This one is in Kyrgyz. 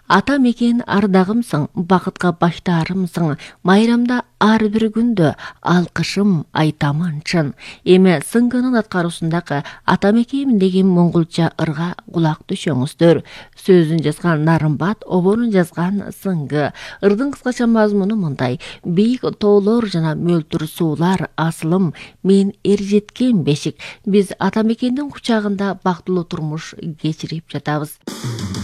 Ата мекен ардагымсың, бакытка баштарымсың, майрамда ар бир күндө алкышым айтамын чын. Эми сыңгынын аткаруусундагы ата мекеним деген моңголча ырга кулак түшөңүздөр. Сөзүн жазган Нарымбат, обонун жазган Сыңгы. Ырдын кыскача мазмуну мындай: бийик тоолор жана мөлтүр суулар асылым, мен эржеткен бешик. Биз ата мекендин кучагында бактылуу турмуш кечирип жатабыз.